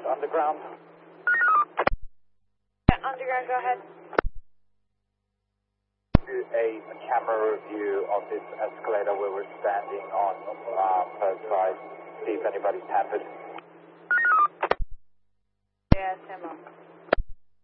underground. Yeah, underground, go ahead. Do a camera review of this escalator where we're standing on first side. See if anybody's tampered. Yeah, Timo.